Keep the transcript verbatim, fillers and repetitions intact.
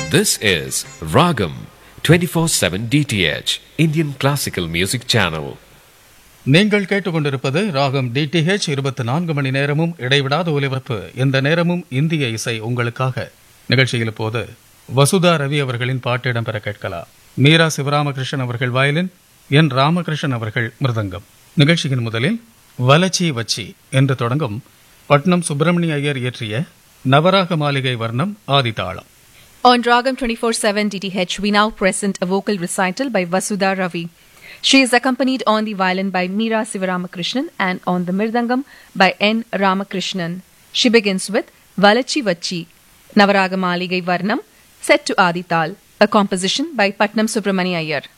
This is Ragam twenty-four seven D T H, Indian Classical Music Channel. நீங்கள் கேட்டுக்கொண்டிருப்பது ராகம் DTH இருபத்தி நான்கு மணி நேரமும் இடைவிடாத ஒலிபரப்பு. இந்த நேரமும் இந்திய இசை உங்களுக்காக. நிகழ்ச்சியில் இப்போது வசுதா ரவி அவர்களின் பாட்டு இடம்பெற கேட்கலாம். மீரா சிவராமகிருஷ்ணன் அவர்கள் வயலின், என் ராமகிருஷ்ணன் அவர்கள் மிருதங்கம். நிகழ்ச்சியின் முதலில் வலச்சி வச்சி என்று தொடங்கும் பட்னம் சுப்பிரமணிய ஐயர் இயற்றிய நவராக மாளிகை வர்ணம் ஆதிதாளம். On Ragam twenty-four seven D T H, we now present a vocal recital by Vasudha Ravi. She is accompanied on the violin by Meera Sivaramakrishnan and on the mirdangam by N. Ramakrishnan. She begins with Valachi Vachi, Navaraga Maligai Varnam, set to Adi Tal, a composition by Patnam Subramani Iyer.